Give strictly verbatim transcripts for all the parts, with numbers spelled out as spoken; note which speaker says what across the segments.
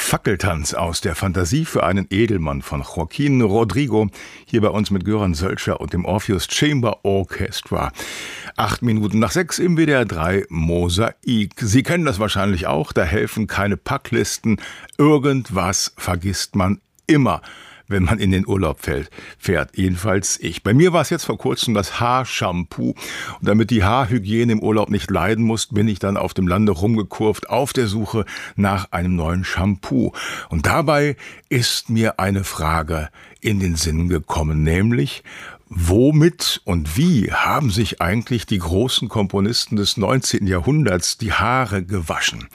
Speaker 1: Fackeltanz aus der Fantasie für einen Edelmann von Joaquín Rodrigo, hier bei uns mit Göran Sölscher und dem Orpheus Chamber Orchestra. Acht Minuten nach sechs im W D R drei Mosaik. Sie kennen das wahrscheinlich auch, da helfen keine Packlisten. Irgendwas vergisst man immer, wenn man in den Urlaub fährt, fährt. Jedenfalls ich. Bei mir war es jetzt vor kurzem das Haarshampoo. Und damit die Haarhygiene im Urlaub nicht leiden muss, bin ich dann auf dem Lande rumgekurvt auf der Suche nach einem neuen Shampoo. Und dabei ist mir eine Frage in den Sinn gekommen, nämlich: Womit und wie haben sich eigentlich die großen Komponisten des neunzehnten Jahrhunderts die Haare gewaschen?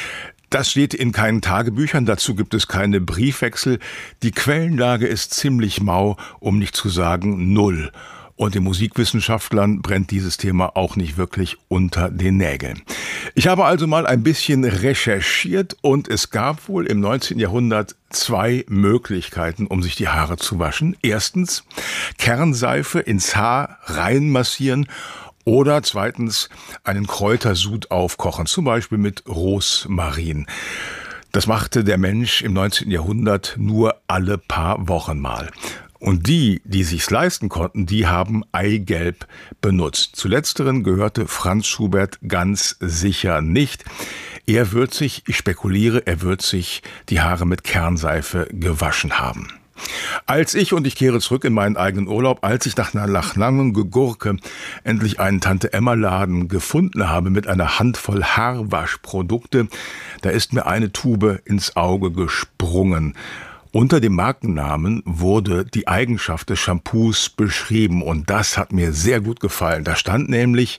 Speaker 1: Das steht in keinen Tagebüchern, dazu gibt es keine Briefwechsel. Die Quellenlage ist ziemlich mau, um nicht zu sagen null. Und den Musikwissenschaftlern brennt dieses Thema auch nicht wirklich unter den Nägeln. Ich habe also mal ein bisschen recherchiert und es gab wohl im neunzehnten Jahrhundert zwei Möglichkeiten, um sich die Haare zu waschen. Erstens, Kernseife ins Haar reinmassieren. Oder zweitens, einen Kräutersud aufkochen, zum Beispiel mit Rosmarin. Das machte der Mensch im neunzehnten Jahrhundert nur alle paar Wochen mal. Und die, die sich's leisten konnten, die haben Eigelb benutzt. Zu letzteren gehörte Franz Schubert ganz sicher nicht. Er wird sich, ich spekuliere, er wird sich die Haare mit Kernseife gewaschen haben. Als ich, und ich kehre zurück in meinen eigenen Urlaub, als ich nach einer langen Gegurke endlich einen Tante-Emma-Laden gefunden habe mit einer Handvoll Haarwaschprodukte, da ist mir eine Tube ins Auge gesprungen. Unter dem Markennamen wurde die Eigenschaft des Shampoos beschrieben und das hat mir sehr gut gefallen. Da stand nämlich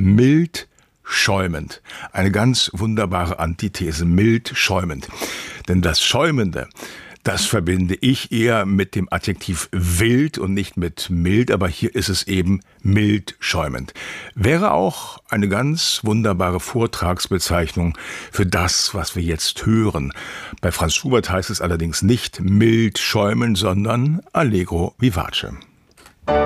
Speaker 1: mild schäumend. Eine ganz wunderbare Antithese, mild schäumend. Denn das Schäumende, das verbinde ich eher mit dem Adjektiv wild und nicht mit mild, aber hier ist es eben mild schäumend. Wäre auch eine ganz wunderbare Vortragsbezeichnung für das, was wir jetzt hören. Bei Franz Schubert heißt es allerdings nicht mild schäumen, sondern allegro vivace.